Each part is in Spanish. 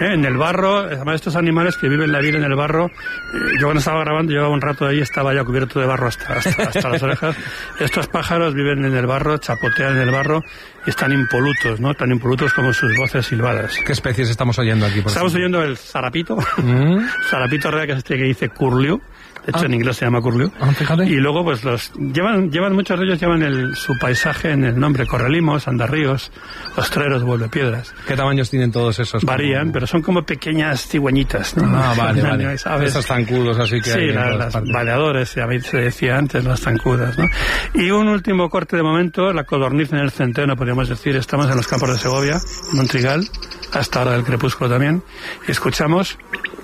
En el barro, además estos animales que viven la vida en el barro, yo cuando estaba grabando llevaba un rato ahí, estaba ya cubierto de barro hasta las orejas. Estos pájaros viven en el barro, chapotean en el barro y están impolutos, ¿no? Tan impolutos como sus voces silbadas. ¿Qué especies estamos oyendo aquí? Estamos oyendo el zarapito, zarapito real, que es este que dice curlew. De hecho, en inglés se llama curlew. Fíjate. Y luego, pues llevan muchos de ellos llevan su paisaje en el nombre: correlimos, andarríos, ostreros, vuelvepiedras. ¿Qué tamaños tienen todos esos? Varían, pero son como pequeñas cigüeñitas, ¿no? Vale. Esos zancudos, así que... Sí, las baleadores, se decía antes, las zancudas, ¿no? Y un último corte de momento, la codorniz en el centeno, podríamos decir. Estamos en los campos de Segovia, en un trigal, hasta hora del crepúsculo también, y escuchamos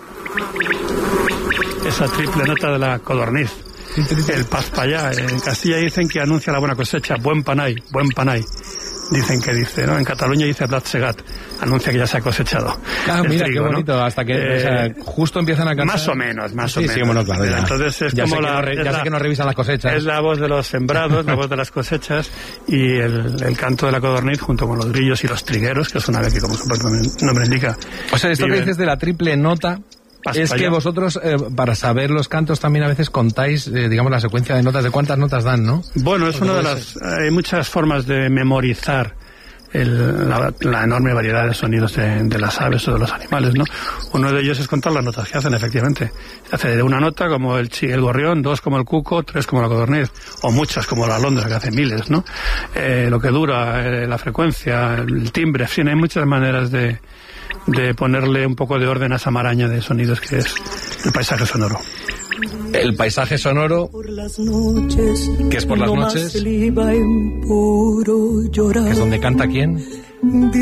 esa triple nota de la codorniz, el paspallá. En Castilla dicen que anuncia la buena cosecha, buen panay, dicen que dice, ¿no? En Cataluña dice blat segat, anuncia que ya se ha cosechado. Mira, trigo, qué bonito, ¿no? Hasta que justo empiezan a cantar. Más o menos. Sí, bueno, claro, ya. Entonces es ya como sé que no revisan las cosechas. Es la voz de los sembrados, la voz de las cosechas, y el canto de la codorniz junto con los grillos y los trigueros, que es una ave que, como su propio nombre indica... O sea, esto que dices de la triple nota... Es que vosotros, para saber los cantos, también a veces contáis, digamos, la secuencia de notas, de cuántas notas dan, ¿no? Bueno, es una de las... Hay muchas formas de memorizar la enorme variedad de sonidos de las aves o de los animales, ¿no? Uno de ellos es contar las notas que hacen, efectivamente. Hace de una nota como el gorrión, 2 como el cuco, 3 como la codorniz, o muchas como la alondra, que hace miles, ¿no? Lo que dura, la frecuencia, el timbre, en fin, hay muchas maneras de ponerle un poco de orden a esa maraña de sonidos que es el paisaje sonoro. El paisaje sonoro, que es por las noches, que es donde canta ¿quién?